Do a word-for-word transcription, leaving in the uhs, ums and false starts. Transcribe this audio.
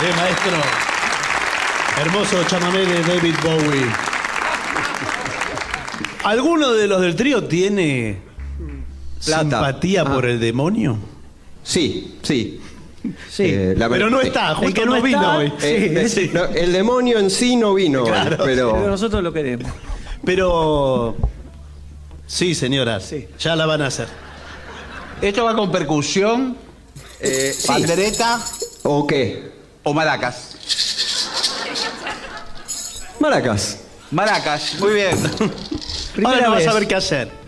Eh, maestro. Hermoso chamamé de David Bowie. ¿Alguno de los del trío tiene Plata. simpatía Ah. por el demonio? Sí, sí. Sí. Eh, la Pero ver- no sí. está, El justo que no no vino está, hoy. sí, Eh, sí. no, el demonio en sí no vino, hoy, Claro, Pero pero nosotros lo queremos. Pero... Sí, señora. Sí. Ya la van a hacer. ¿Esto va con percusión, eh, sí. pandereta ¿O qué? o maracas? Maracas. Maracas, muy bien. Primera Ahora no vas vez. a ver qué hacer.